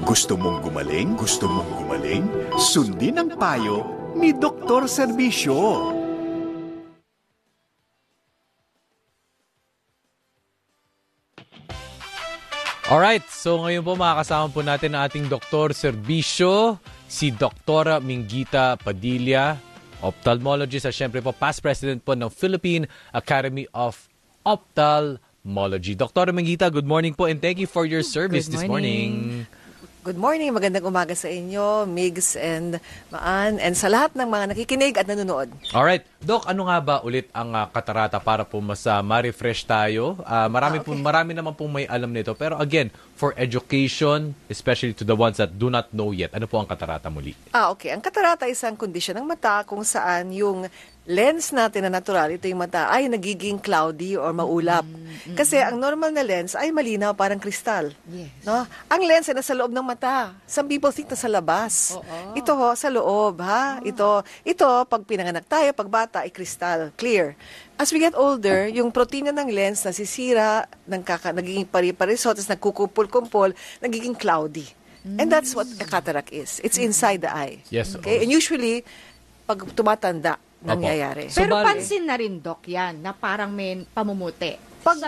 Gusto mong gumaling? Gusto mong gumaling? Sundin ang payo ni Dr. Serbisyo. Alright, so ngayon po makakasama po natin ang ating Dr. Serbisyo, si Dr. Mingita Padilla, ophthalmologist at syempre po past president po ng Philippine Academy of Ophthalmology. Dr. Mingita, good morning po and thank you for your service this morning. Good morning, magandang umaga sa inyo, Migs and Maan, and sa lahat ng mga nakikinig at nanonood. Alright, Doc, ano nga ba ulit ang katarata para po mas ma-refresh tayo? Marami naman pong may alam nito, pero again, for education, especially to the ones that do not know yet, ano po ang katarata muli? Okay. Ang katarata ay isang kondisyon ng mata kung saan yung lens natin na natural, ito yung mata, ay nagiging cloudy or maulap. Kasi ang normal na lens ay malinaw, parang kristal. Yes. No? Ang lens ay nasa loob ng mata. Some people think nasa labas. Ito ho, sa loob. Ha? Ito, pag pinanganak tayo, pag bata, ay kristal, clear. As we get older, yung protina ng lens nasisira, nagiging pari-pariso, tapos nagkukumpul-kumpul, nagiging cloudy. And that's what a cataract is. It's inside the eye. Yes. Okay? And usually, pag tumatanda, nangyayari. Pero pansin na rin, Doc, yan, na parang may pamumuti. Pag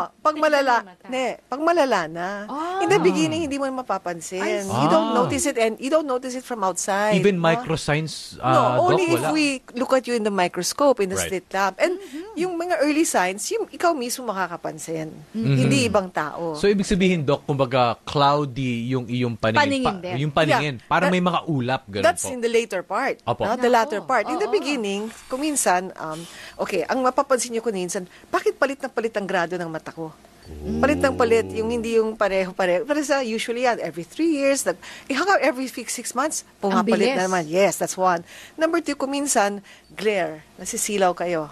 malala na. In the beginning, hindi mo mapapansin. You don't notice it, and you don't notice it from outside. Even microsigns, only Doc, if we look at you in the microscope, in the slit lamp. And yung mga early signs, yung ikaw mismo makakapansin. Hindi ibang tao. So, ibig sabihin, Doc, kumbaga cloudy yung iyong paningin. Yung paningin. Yeah. Parang may mga ulap. Ganun That's po. in the later part. Opo. The latter part. In the beginning, kung minsan, ang mapapansin nyo kung minsan, bakit palit na palit ang grado ng mata ko? Palit ng palit, yung hindi yung pareho-pareho. Pero sa usually yan, every 3 years, every 6 months, pumapalit na naman. Yes, that's one. Number 2, kung minsan, glare, nasisilaw kayo.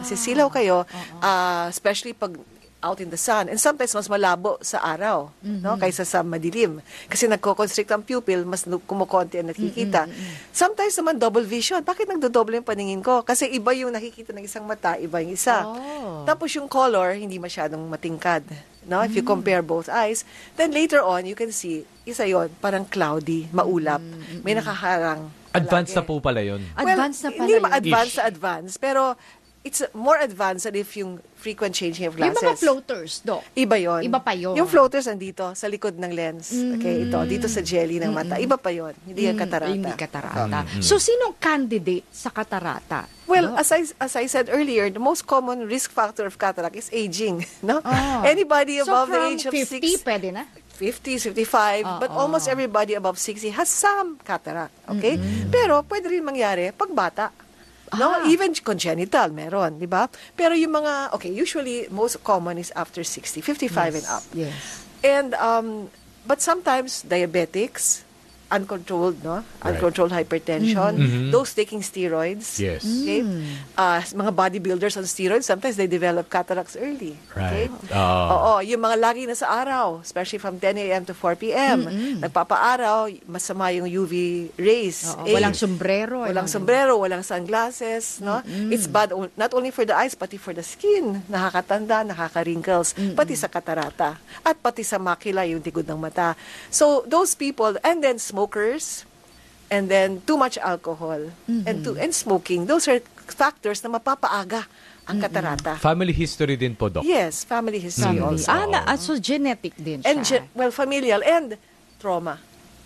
Especially pag out in the sun. And sometimes mas malabo sa araw, no, kaysa sa madilim. Kasi nagko-constrict ang pupil, mas kumukonti ang nakikita. Sometimes naman double vision. Bakit nagdodoble yung paningin ko? Kasi iba yung nakikita ng isang mata, iba yung isa. Tapos yung color, hindi masyadong matingkad. No? If you compare both eyes, then later on, you can see, isa yon parang cloudy, maulap. May nakaharang. Advanced na po pala yun. Advanced na pala hindi yun. advanced sa advanced, pero it's more advanced than if yung frequent changing of glasses. Yung mga floaters, Doc. Iba yon. Iba pa yun. Yung floaters andito, sa likod ng lens. Okay, dito sa jelly ng mata. Iba pa yon. Hindi yung katarata. Hindi katarata. So, sinong candidate sa katarata? Well, as I said earlier, the most common risk factor of cataract is aging. No? Anybody above the age of 50, pwede na? 50, 55, but almost everybody above 60 has some cataract. Okay? Pero pwede rin mangyari pag bata. No, even congenital meron, di ba? Pero yung mga, usually most common is after 60, 55 and up. Yes. And but sometimes diabetics, uncontrolled, no? Uncontrolled hypertension, those taking steroids. Yes. Okay? Mga bodybuilders on steroids, sometimes they develop cataracts early. Okay? Right. Yung mga lagi na sa araw, especially from 10 a.m. to 4 p.m. Nagpapaaraw, masama yung UV rays. Walang sombrero. Walang sunglasses, no? It's bad not only for the eyes, pati for the skin. Nakakatanda, nakaka-wrinkles, pati sa katarata, at pati sa makila, yung tikod ng mata. So, those people, and then smokers, and then too much alcohol, and smoking, those are factors na mapapaaga ang katarata. Family history din po, Doc. Yes, family history also. So genetic din siya. And familial and trauma.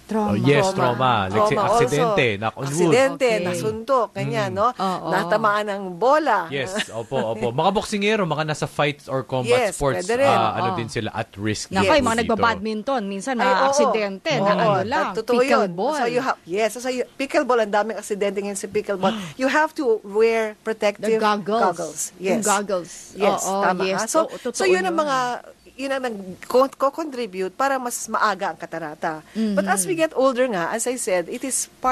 Trauma. Like aksidente, nasuntok, ganyan, no? Natamaan ng bola. Yes, opo. Mga boksingero, mga nasa fights or combat sports, din sila at risk. Nakay, mga nagbabadminton, minsan aksidente, lang, pickleball. So pickleball, ang daming aksidente ngayon sa pickleball. You have to wear protective goggles. Yes. Goggles. Yes, tama. So yun ang mga yun ang nag-contribute para mas maaga ang katarata. But as we get older nga, as I said, it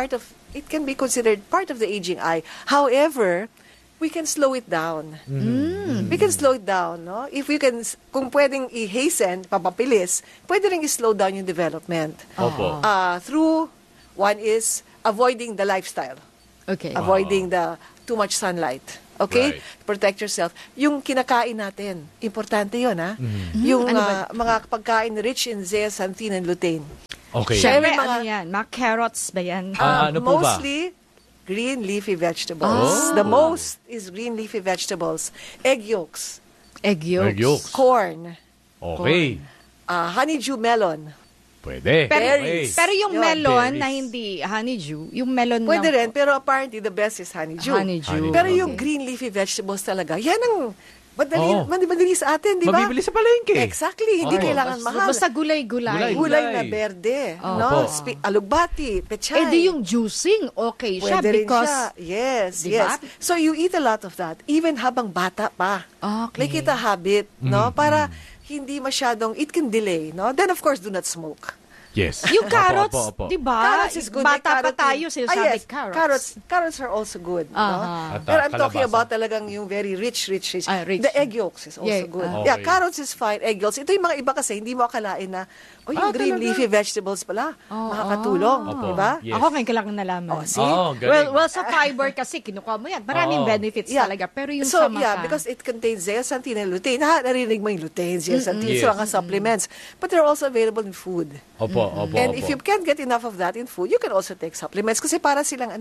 can be considered part of the aging eye. However, we can slow it down. We can slow it down, no? If we can, kung pwedeng i-hasten, papabilis, pwede rin i-slow down yung development. Opo. Through, one is avoiding the lifestyle. Okay. Avoiding the too much sunlight. Okay? Right. Protect yourself. Yung kinakain natin, importante yun, ha? Yung mga pagkain rich in zeaxanthin and lutein. Okay. Siyempre, May mga- ano yan? Mga carrots ba yan? Ano po ba? Mostly green leafy vegetables. The most is green leafy vegetables. Egg yolks, Egg yolks. Egg yolks. corn, Okay. honeydew melon. Pwede. Berries. Pero yung Yun, melon berries. na hindi honeydew, yung melon Pwede ng rin, pero apparently the best is honeydew. honeydew. Pero Okay. yung green leafy vegetables talaga, yan ang madali sa atin, di ba? Mabibili sa palengke. Exactly, hindi Oo. kailangan mahal. Basta gulay-gulay. Gulay na berde, no? Opo. Alugbati, pechay. Eh di yung juicing, okay siya Pwede rin because siya. Yes, Diba? yes. So you eat a lot of that, even habang bata pa. Okay. Make it a habit, no? Para hindi masyadong, it can delay, no? Then of course, do not smoke. Yes. yung carrots, Opo. di ba? Carrots is good. Bata May pa tayo, sinasabi yes. carrots. Carrots are also good. No? At, Pero I'm talking kalabasa. about talagang yung very rich. Rich. The egg yolks is also Yeah. good. Okay. Yeah, carrots is fine. Egg yolks. Ito yung mga iba kasi, hindi mo akalain na, yung green talaga? leafy vegetables pala, makakatulong. Opo. Di ba? Yes. Ako ngayon kailangan nalaman. Oh, see? Oo, galing. Well, sa fiber kasi, kinukuha mo yan. Maraming Oo. benefits talaga. Pero yung so, sa mata. yeah, because it contains zeaxanthin and lutein. Narinig mo yung lutein, zeaxanthin, Yes. so mga supplements. But they're also available in food. Opo. And if you can't get enough of that in food, you can also take supplements kasi para silang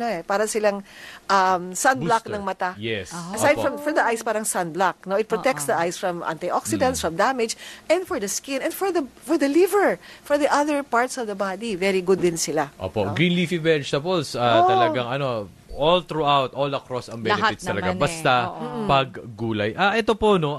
sunblock Booster. ng mata. Yes. Aside Opo. from the eyes, parang sunblock. No, it protects the eyes from antioxidants, from damage, and for the skin, and for the liver, for the other parts of the body. Very good din sila. Opo, green leafy vegetables, talagang all throughout, all across ang benefits Lahat talaga. naman Basta pag gulay. Ito po, no,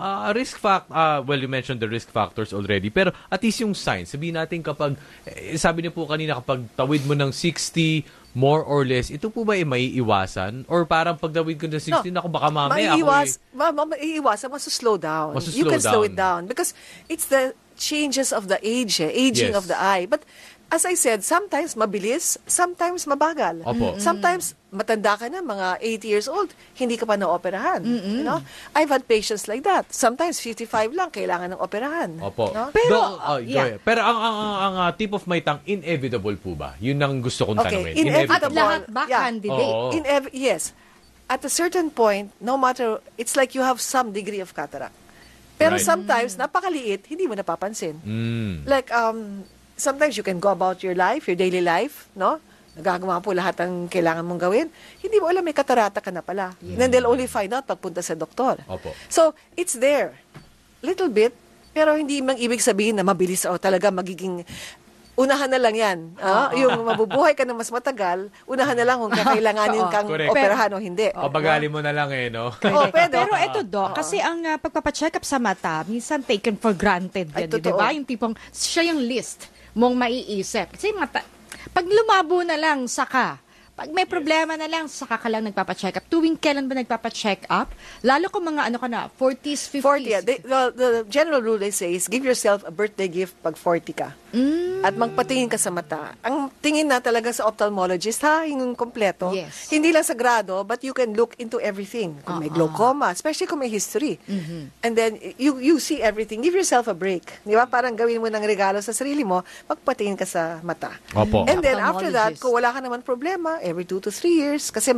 well, you mentioned the risk factors already, pero at least yung signs. Sabihin natin kapag, sabi niyo po kanina, kapag tawid mo ng 60, more or less, ito po ba may iwasan? Or parang pag tawid ko ng 60, naku, baka mamaya Maiiwasan, slow down. Mas You slow can slow down. it down because it's the changes of the aging Yes. of the eye. But as I said, sometimes mabilis, sometimes mabagal. Opo. Sometimes matanda ka na, mga 80 years old, hindi ka pa na-operahan. You know? I've had patients like that. Sometimes 55 lang, kailangan ng operahan. Opo. No? Pero, go ahead. Pero ang tip of my tongue, inevitable po ba? Yun ang gusto kong Okay, tanungin. At lahat ba Yeah. candidate? Oo. Yes. At a certain point, no matter, it's like you have some degree of cataract. Pero Right. sometimes, napakaliit, hindi mo napapansin. Mm. Like, sometimes you can go about your life, your daily life, no? Nagagawa po lahat ng kailangan mong gawin. Hindi mo alam, may katarata ka na pala. Then they'll only find out pagpunta sa doktor. Opo. So, it's there. Little bit, pero hindi mang ibig sabihin na mabilis o talaga magiging unahan na lang yan. Yung mabubuhay ka na mas matagal, unahan na lang kung kakailanganin kang Correct. operahan o hindi. Pabagali mo na lang no? Pwede. Pero ito, Doc, kasi ang pagpapacheck up sa mata, minsan taken for granted Ay, yan, di totoo. ba? Yung tipong, siya yung list mong maiisip. Kasi pag lumabo na lang, saka. Pag may problema na lang, saka ka lang nagpapacheck up. Tuwing kailan ba nagpapacheck up? Lalo kung mga 40s, 50s. 40. The general rule they say is give yourself a birthday gift pag 40 ka. At magpatingin ka sa mata. Ang tingin na talaga sa ophthalmologist, yung kompleto. Yes. Hindi lang sa grado, but you can look into everything. Kung may glaucoma, especially kung may history. And then, you see everything. Give yourself a break. Di ba? Parang gawin mo ng regalo sa sarili mo, magpatingin ka sa mata. Opo. And then, after that, Ophthalmologist. kung wala ka naman problema, every 2 to 3 years, kasi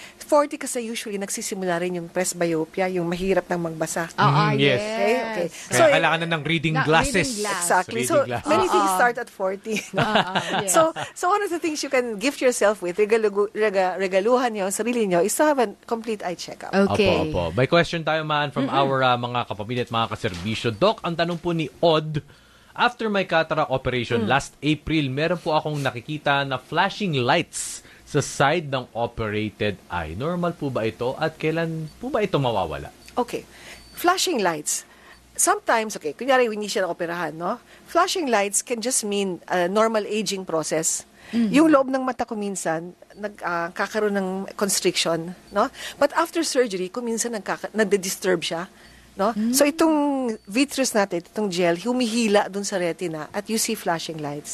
40 kasi usually nagsisimula rin yung presbyopia, yung mahirap nang magbasa. Yes. Okay. Kaya So, kailangan na ng reading glasses. reading glass. Exactly. Reading So, glasses. many things start at 40. Yes. So one of the things you can gift yourself with, regaluhan nyo, sarili nyo, is to have a complete eye checkup. Okay. Opo. May question tayo from our mga kapamilya at mga kaserbisyo. Doc, ang tanong po ni Odd, after my cataract operation last April, meron po akong nakikita na flashing lights sa side ng operated eye. Normal po ba ito at kailan po ba ito mawawala? Okay. Flashing lights. Sometimes, kunyari, hindi siya na-operahan, no? Flashing lights can just mean a normal aging process. Yung loob ng mata ko minsan, nagkakaroon ng constriction, no? But after surgery, kung minsan nagde-disturb siya, no? So itong vitreous natin, itong gel, humihila dun sa retina at you see flashing lights.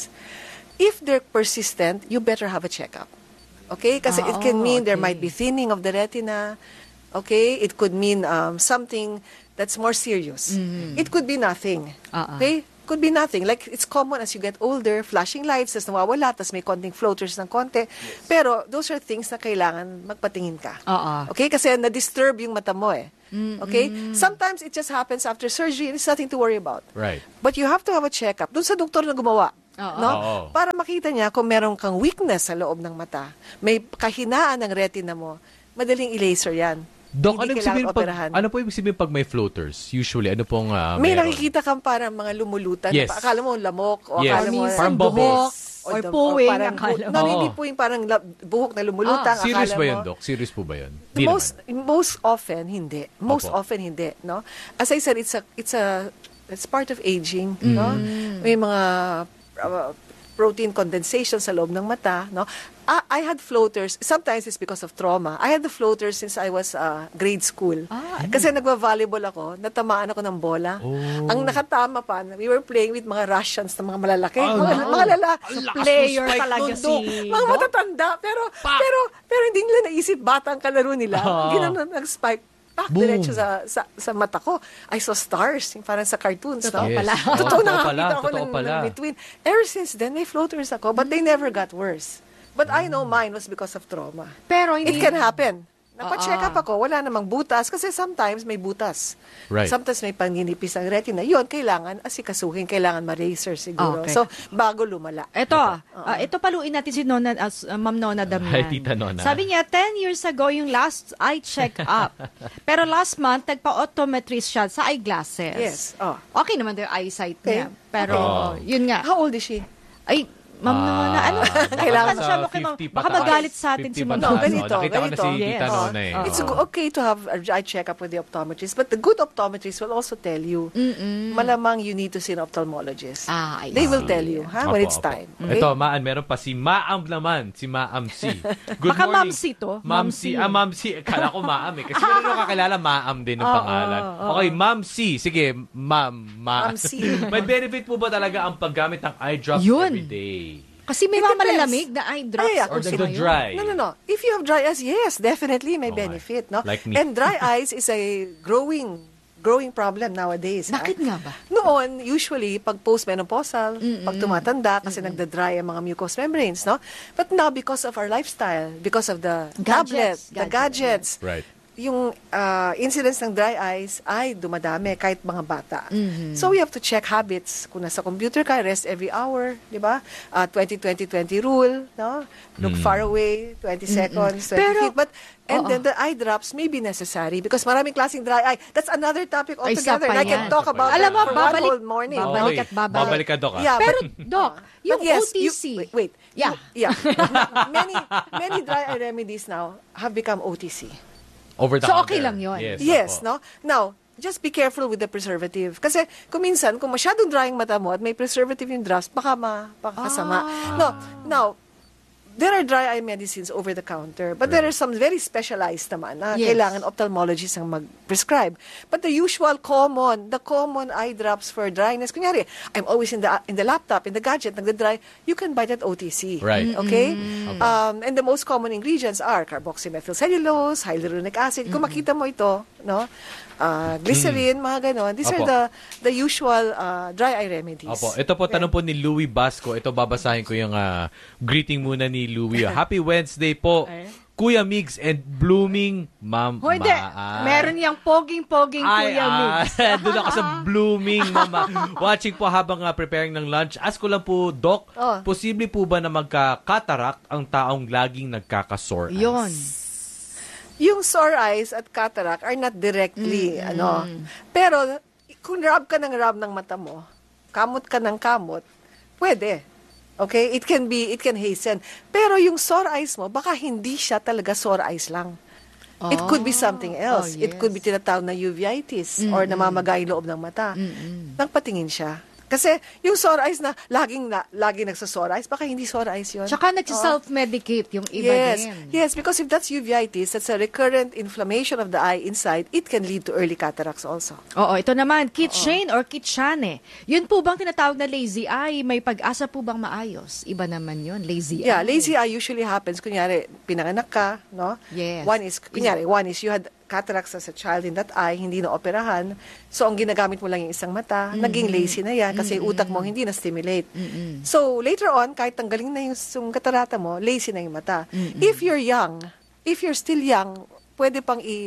If they're persistent, you better have a checkup. Okay? Kasi it can mean there might be thinning of the retina. Okay? It could mean something that's more serious. It could be nothing. Okay? Could be nothing. Like, it's common as you get older, flashing lights, tas nawawala, tas may konting floaters ng konti. Pero, those are things na kailangan magpatingin ka. Okay? Kasi na-disturb yung mata mo Okay? Sometimes, it just happens after surgery and it's nothing to worry about. Right. But you have to have a checkup. Doon sa doktor na gumawa. no? Oo. Para makita niya kung meron kang weakness sa loob ng mata, may kahinaan ng retina mo, madaling i-laser yan. Doc, Hindi ano kailangan operahan. ano po ibig sabihin pag may floaters? Usually, ano pong May meron? nakikita kang parang mga lumulutan. Yes. Akala mo lamok o Yes. akala mo Parang bubbles. Or puwing, akala mo. No, hindi po yung parang buhok na lumulutang. Serious akala ba yun, mo. Doc? Serious po ba yun? The Di most often hindi. Most Opo. often hindi, no? As I said, it's part of aging, no? May mga protein condensation sa loob ng mata, no? I had floaters. Sometimes it's because of trauma. I had the floaters since I was grade school. Kasi nagva-volleyball ako, natamaan ako ng bola. Ang nakatama pa, we were playing with mga Russians na mga malalaki. Mga Player talaga si mga Doc. matatanda. Pero hindi nila naisip batang kalaro nila. Ginanon nag-spike. Boom. Diretso sa mata ko. I saw stars, yung parang sa cartoons. Totoo no? pala. Yes. Totoo Totoo nakakita pala, ako totoo ng pala. between. Ever since then, may floaters ako, but they never got worse. But I know mine was because of trauma. Pero hindi. It can happen. Napa-check up ako, wala namang butas kasi sometimes may butas. Right. Sometimes may paninipis ang retina. Yun, kailangan asikasuhin, kailangan ma-laser siguro. Okay. So, bago lumala. Ito paluin natin si Nona, Ma'am Nona Damian. Hi, Tita Nona. Sabi niya, 10 years ago yung last eye check-up. Pero last month, nagpa-optometrist siya sa eyeglasses. Yes. Oh. Okay naman daw yung eyesight Okay. niya. Pero, Okay. yun nga. How old is she? Ay, Ma'am Nona, ano? Kailangan siya, baka magalit sa atin si Ma'am No, Nona. ganito. Nakita ko na si Yes. Tita Nona eh. It's okay to have a eye checkup with the optometrist, but the good optometrist will also tell you, malamang you need to see an ophthalmologist. I They will see. tell you, when it's time. Okay? Ito, Maan, meron pa si Maam naman. Si Maam C. Good Baka morning. Ma'am C to? Ma'am C. Ma'am C. Kala ko Maam eh. Kasi meron nung kakilala, Maam din ang pangalan. Okay, Ma'am C. Sige, Ma'am C. May benefit po ba talaga ang paggamit ng eye drops Yun. every day? Kasi may It mga depends. malalamig na eye drops. Ay, Or Kasi nagdo-dry? No. If you have dry eyes, yes, definitely may Okay. benefit, no? Like me. And dry eyes is a growing problem nowadays. Bakit nga ba? Noon, usually, pag postmenopausal, pag tumatanda, kasi nagda-dry ang mga mucous membranes, no? But now, because of our lifestyle, because of the Gadgets. tablet, the gadgets, Right. yung incidence ng dry eyes ay dumadami kahit mga bata. So we have to check habits. Kung nasa computer ka, rest every hour, di ba? 20-20-20 rule, no? Look far away, 20 seconds, 20 Pero- feet. But, and then the eye drops may be necessary because maraming klaseng dry eye. That's another topic Ay, isa altogether. pa And I can yan. talk about Alam that mo, for one babalik- whole morning. babalik at babalik. Babalik ka, Doc. Yeah, Pero, but- Doc, yung But yes, OTC. wait. Yeah. Many dry eye remedies now have become OTC. Over the So, counter. okay lang yun? Yes, opo. no? Now, just be careful with the preservative. Kasi kung minsan, kung masyadong dry yung mata mo at may preservative yung drops, baka makakasama. No, now, there are dry eye medicines over the counter, but there are some very specialized naman na Yes. kailangan ophthalmologist ang mag-prescribe. But the usual common eye drops for dryness, kunyari, I'm always in the laptop, in the gadget, nagda-dry, you can buy that OTC. Right. Okay? And the most common ingredients are carboxymethylcellulose, hyaluronic acid. Kung makita mo ito, no? Glycerin, mga ganon. These Opo. are the usual dry eye remedies. Opo. Ito po, tanong po ni Louie Basco. Ito, babasahin ko yung greeting muna ni Louie. Happy Wednesday po, Kuya Migs and blooming Ma'am Hindi. Maan. Meron niyang poging-poging Kuya Migs. Doon ako sa blooming, Mama. Watching po habang preparing ng lunch. Ask ko lang po, Doc, Oh. posible po ba na magka-cataract ang taong laging nagkaka-sore eyes? Yun. Yung sore eyes at cataract are not directly, Pero, kung rub ka ng mata mo, kamot ka ng kamot, pwede. Okay? It can hasten. Pero yung sore eyes mo, baka hindi siya talaga sore eyes lang. It could be something else. Oh, It could be tinatawag na uveitis or namamagay loob ng mata. Nagpatingin siya. Kasi yung sore eyes na laging nagsasore eyes, baka hindi sore eyes yun. Tsaka nag-self-medicate yung iba din. Yes, because if that's uveitis, that's a recurrent inflammation of the eye inside, it can lead to early cataracts also. Oo, ito naman, Kit Shane or Kit Shane. Yun po bang tinatawag na lazy eye? May pag-asa po bang maayos? Iba naman yun, lazy Yeah, eye. lazy eye usually happens, kunyari, pinanganak ka, no? Yes. One is you had cataracts as a child in that eye, hindi na operahan. So, ang ginagamit mo lang yung isang mata, naging lazy na yan kasi utak mo hindi na-stimulate. So, later on, kahit tanggalin na yung katarata mo, lazy na yung mata. If you're young, if you're still young, pwede pang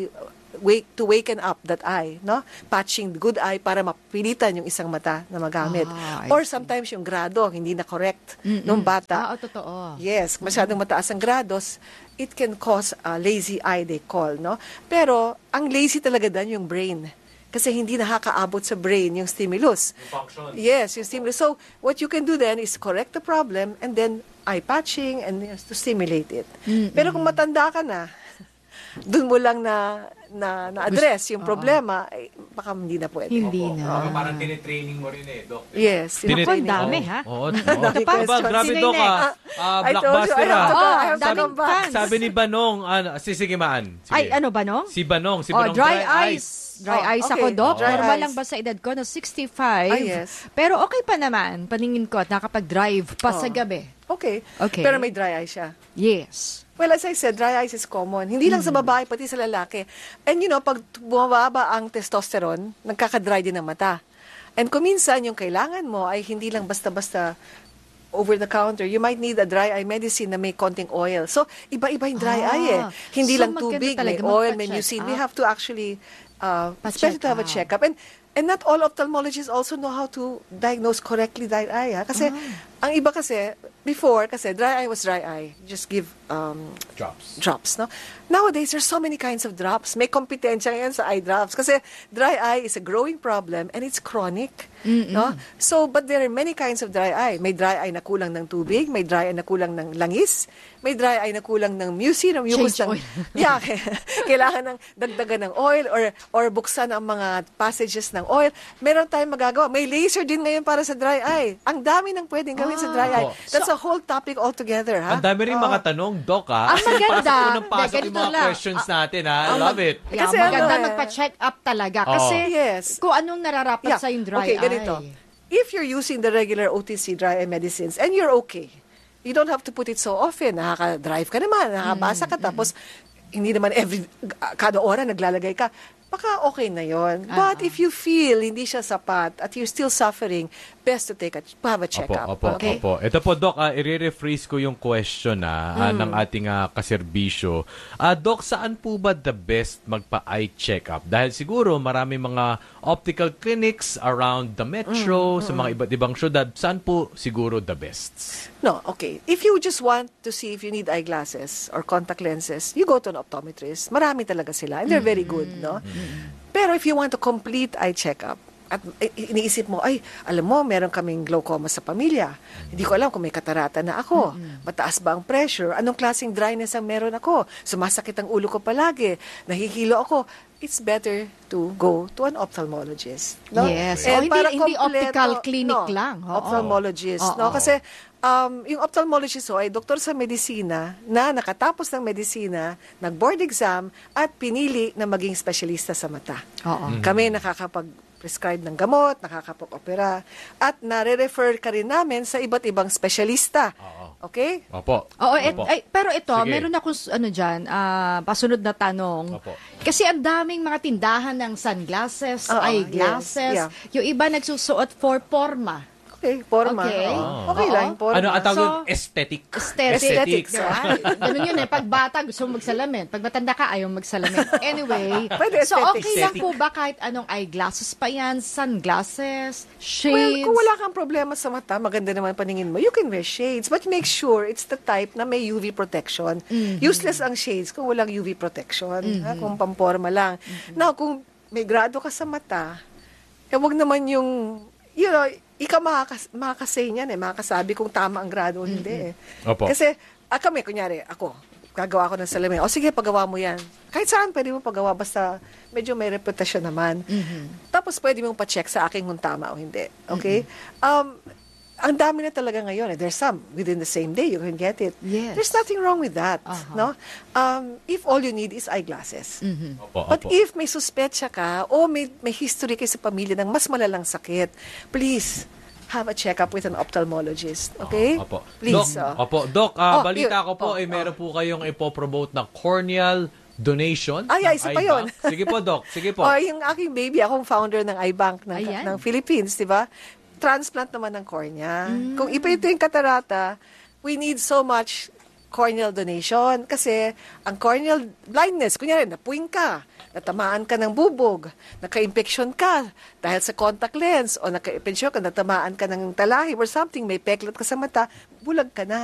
to waken up that eye, no? Patching the good eye para mapilitan yung isang mata na magamit. I Or see. sometimes yung grado, hindi na correct nung bata. Totoo. Yes, masyadong mataas ang grados, it can cause a lazy eye, they call, no? Pero, ang lazy talaga dan yung brain. Kasi hindi nakakaabot sa brain yung stimulus. Yes, yung stimulus. So, what you can do then is correct the problem and then eye patching and to stimulate it. Pero kung matanda ka na, dun mo lang na-address yung problema, baka hindi na pwede. Hindi na. Parang tinitraining mo rin Doc. Yes. Tinit- Ako, ang dami, ha? Oo. Dami Aba, questions. grabe, Sino Doc, yung next? I told you, blockbuster, I have to go. I have to daming come back. fans. Sabi ni Banong, sige Maan. Sige. Ay, ano ba, no? Si Banong, Dry eyes. Dry Oh, eyes okay. ako, Doc. Dry Normal eyes. lang ba sa edad ko na 65? yes. Pero okay pa naman, paningin ko, at nakapag-drive pa sa gabi. Okay. Okay. Pero may dry eye siya. Yes. Well, as I said, dry eyes is common. Hindi lang sa babae, pati sa lalaki. And pag bumababa ang testosterone, nagkaka-dry din ang mata. And kung minsan, yung kailangan mo ay hindi lang basta-basta over the counter. You might need a dry eye medicine na may konting oil. So, iba-iba yung dry eye eh. Hindi So lang maganda tubig, may talaga oil, may magpa-check mucin. up. We have to actually, especially to have a Pa-check checkup. And not all ophthalmologists also know how to diagnose correctly dry eye. Ha? Kasi, ang iba kasi, before, kasi dry eye was dry eye. Just give drops, no? Nowadays, there's so many kinds of drops. May kompetensya ngayon sa eye drops. Kasi dry eye is a growing problem and it's chronic, no? So, but there are many kinds of dry eye. May dry eye na kulang ng tubig, may dry eye na kulang ng langis, may dry eye na kulang ng mucin, ng mucus Change ng... oil. Yeah, kailangan ng dagdagan ng oil or buksan ang mga passages ng oil. Meron tayong magagawa. May laser din ngayon para sa dry eye. Ang dami ng pwedeng gawin sa dry eye. That's a whole topic altogether, ha? Ang dami rin mga tanong, Doc, ha? Ang maganda, Pasok ng pasok ganito yung mga lang. questions natin, ha? I love it. Yeah, Kasi maganda ano eh. magpa-check up talaga. Oo. Kasi Yes. kung anong nararapat sa yung dry okay, eye. ganito. If you're using the regular OTC dry eye medicines and you're okay, you don't have to put it so often. Nakaka-drive ka naman, nakabasa ka, tapos hindi naman kada ora naglalagay ka. Baka okay na yon. But if you feel hindi siya sapat at you're still suffering, best to have a check-up. Opo. Ito po, Doc, i-rephrase ko yung question ng ating kaserbisyo. Doc, saan po ba the best magpa-eye check-up? Dahil siguro marami mga optical clinics around the metro, sa mga iba't ibang syudad. Saan po siguro the best? No, okay. If you just want to see if you need eyeglasses or contact lenses, you go to an optometrist. Marami talaga sila and they're very good, no? Pero if you want a complete eye checkup, at iniisip mo, ay, alam mo, meron kaming glaucoma sa pamilya. Hindi ko alam kung may katarata na ako. Mataas ba ang pressure? Anong klaseng dryness ang meron ako? Sumasakit ang ulo ko palagi. Nahihilo ako. It's better to go to an ophthalmologist. No? Yes. And Hindi- para hindi kompleto- optical clinic no, lang. Oo. Ophthalmologist. Oo. No? Kasi yung ophthalmologist ay doktor sa medisina na nakatapos ng medisina, nag-board exam, at pinili na maging specialista sa mata. Oo. Kami nakakapag-prescribe ng gamot, nakakapag-opera, at nare-refer ka rin namin sa iba't ibang specialista. Okay? Opo. Oo, Opo. pero ito, Sige. meron akong pasunod na tanong. Opo. Kasi ang daming mga tindahan ng sunglasses, Oo, eyeglasses. yes, yeah. Yung iba nagsusuot for forma. Okay, forma. Okay. Okay Oo. lang, forma. Ano ang tawag So, doon? Aesthetic. Aesthetics. Ganun yun eh. Pag bata, gusto mo magsalamin. Pag matanda ka, ayaw magsalamin. Anyway, Pwede so aesthetics. okay lang po ba kahit anong eyeglasses pa yan, sunglasses, Well, shades? kung wala kang problema sa mata, maganda naman paningin mo, you can wear shades. But make sure it's the type na may UV protection. Useless ang shades kung walang UV protection. Ha? Kung pamporma lang. Now, kung may grado ka sa mata, wag naman yung, ikaw makakasay niyan makakasabi kung tama ang grado o hindi Opo. Kasi, kami, kunyari, ako, gagawa ko ng salamin. O sige, pagawa mo yan. Kahit saan pwede mo pagawa, basta medyo may reputasyon naman. Tapos pwede mong pa-check sa akin kung tama o hindi. Okay? Ang dami na talaga ngayon. There's some within the same day you can get it. Yes. There's nothing wrong with that. No? If all you need is eyeglasses. Opo. But if may suspetsa ka o may history kayo sa pamilya ng mas malalang sakit, please have a check-up with an ophthalmologist. Okay? Opo. Please. Doc, balita yun. ko po, meron po kayong ipopromote na corneal donation. Ay, ng isa pa eye yun. bank. Sige po, Doc. Sige po. Yung aking baby, akong founder ng eye bank Ayan. ng Philippines, di ba? Transplant naman ng cornea. Kung iba ito yung katarata, we need so much corneal donation. Kasi ang corneal blindness, kunyari, napuwing ka, natamaan ka ng bubog, naka-infection ka dahil sa contact lens, o naka-infection ka, natamaan ka ng talahib or something, may peklat ka sa mata, bulag ka na.